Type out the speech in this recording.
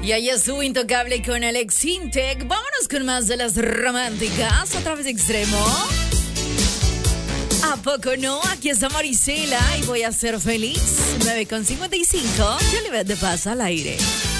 Y ahí estuvo Intocable con Alex Intec. Vámonos con más de las románticas a través de Extremo. ¿A poco no? Aquí está Marisela y voy a ser feliz. 9:55. Yo le voy de paz al aire.